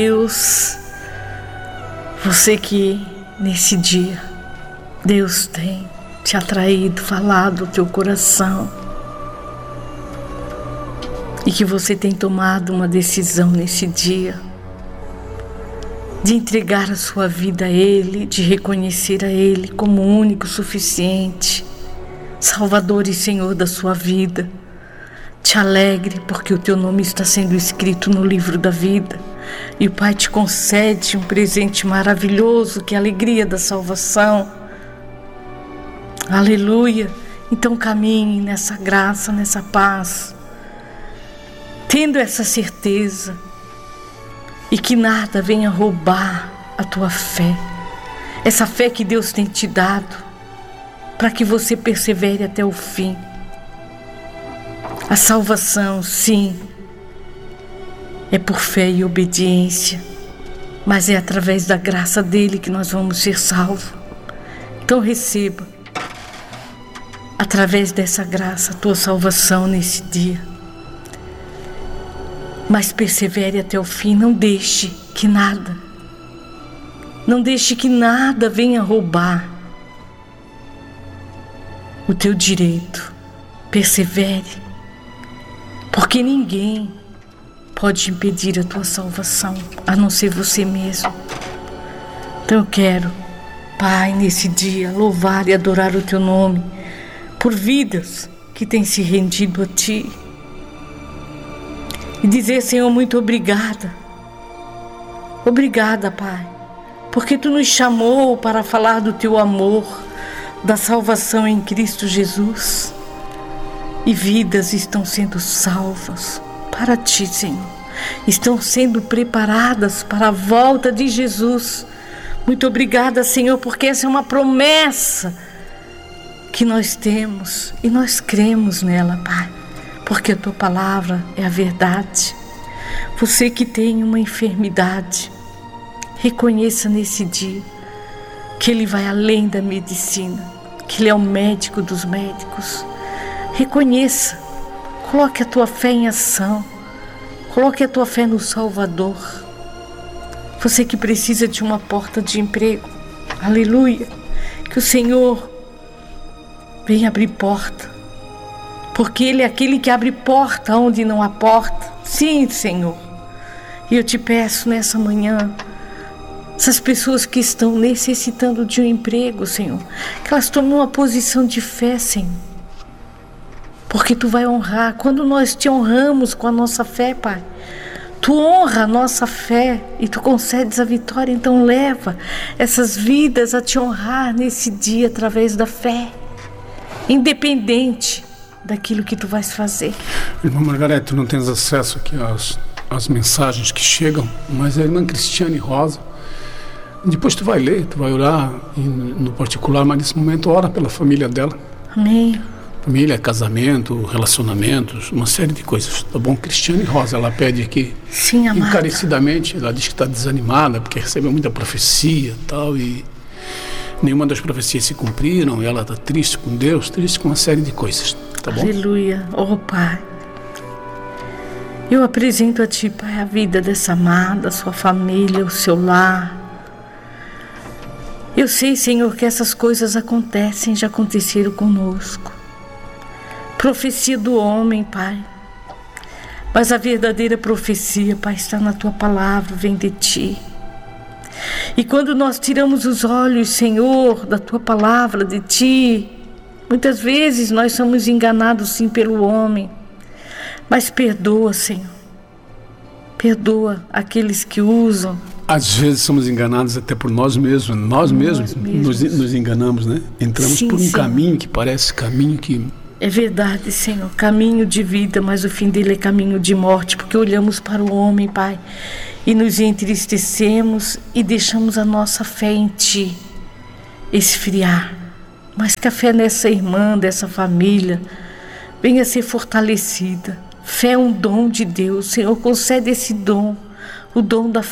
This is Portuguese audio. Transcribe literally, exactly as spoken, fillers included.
Deus, você que nesse dia Deus tem te atraído, falado o teu coração, e que você tem tomado uma decisão nesse dia de entregar a sua vida a Ele, de reconhecer a Ele como o único suficiente, Salvador e Senhor da sua vida. Te alegre, porque o teu nome está sendo escrito no livro da vida, e o Pai te concede um presente maravilhoso, que é a alegria da salvação. Aleluia! Então caminhe nessa graça, nessa paz, tendo essa certeza, e que nada venha roubar a tua fé, essa fé que Deus tem te dado, para que você persevere até o fim. A salvação, sim, é por fé e obediência, mas é através da graça dele que nós vamos ser salvos. Então receba, através dessa graça, a tua salvação nesse dia. Mas persevere até o fim, não deixe que nada, não deixe que nada venha roubar o teu direito. Persevere, porque ninguém pode impedir a tua salvação, a não ser você mesmo. Então eu quero, Pai, nesse dia, louvar e adorar o teu nome, por vidas que têm se rendido a ti, e dizer, Senhor, muito obrigada. Obrigada, Pai, porque tu nos chamou para falar do teu amor, da salvação em Cristo Jesus. E vidas estão sendo salvas para ti, Senhor. Estão sendo preparadas para a volta de Jesus. Muito obrigada, Senhor, porque essa é uma promessa que nós temos e nós cremos nela, Pai, porque a tua palavra é a verdade. Você que tem uma enfermidade, reconheça nesse dia que Ele vai além da medicina, que Ele é o médico dos médicos. Reconheça, coloque a tua fé em ação, coloque a tua fé no Salvador. Você que precisa de uma porta de emprego, aleluia, que o Senhor venha abrir porta, porque Ele é aquele que abre porta onde não há porta. Sim, Senhor. E eu te peço nessa manhã, essas pessoas que estão necessitando de um emprego, Senhor, que elas tomem uma posição de fé, Senhor, porque tu vai honrar. Quando nós te honramos com a nossa fé, Pai, tu honra a nossa fé e tu concedes a vitória. Então leva essas vidas a te honrar nesse dia através da fé, independente daquilo que tu vais fazer. Irmã Margarete, tu não tens acesso aqui às, às mensagens que chegam, mas a irmã Cristiane Rosa, depois tu vai ler, tu vai orar no particular, mas nesse momento ora pela família dela. Amém. Família, casamento, relacionamentos, uma série de coisas, tá bom? Cristiane Rosa, ela pede aqui, sim, amada, encarecidamente, ela diz que está desanimada, porque recebeu muita profecia e tal, e nenhuma das profecias se cumpriram, e ela está triste com Deus, triste com uma série de coisas, tá bom? Aleluia, oh Pai, eu apresento a Ti, Pai, a vida dessa amada, a sua família, o seu lar. Eu sei, Senhor, que essas coisas acontecem, já aconteceram conosco. Profecia do homem, Pai, mas a verdadeira profecia, Pai, está na Tua palavra, vem de Ti. E quando nós tiramos os olhos, Senhor, da Tua palavra, de Ti, muitas vezes nós somos enganados, sim, pelo homem, mas perdoa, Senhor, perdoa aqueles que usam. Às vezes somos enganados até por nós mesmos, nós, nós mesmos, mesmos. Nos, nos enganamos, né? Entramos sim, por um sim. caminho que parece caminho que... É verdade, Senhor, caminho de vida, mas o fim dele é caminho de morte, porque olhamos para o homem, Pai, e nos entristecemos e deixamos a nossa fé em Ti esfriar. Mas que a fé nessa irmã, dessa família, venha a ser fortalecida. Fé é um dom de Deus, Senhor, concede esse dom, o dom da fé.